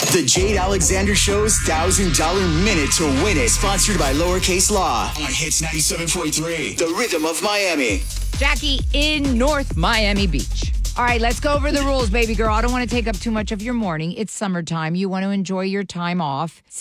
The Jade Alexander Show's $1,000 minute to win it. Sponsored by Lowercase Law on Hits 97.3. The Rhythm of Miami. Jackie in North Miami Beach. All right, let's go over the rules, baby girl. I don't want to take up too much of your morning. It's summertime. You want to enjoy your time off.